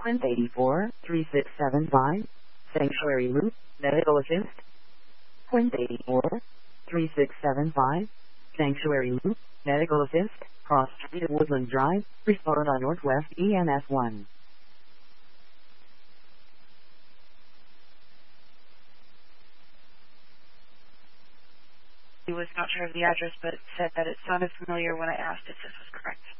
Quint 84, 3675, Sanctuary Loop, Medical Assist. Quint 84, 3675, Sanctuary Loop, Medical Assist, Cross Street at Woodland Drive, Florida Northwest EMS 1. He was not sure of the address, but said that it sounded familiar when I asked if this was correct.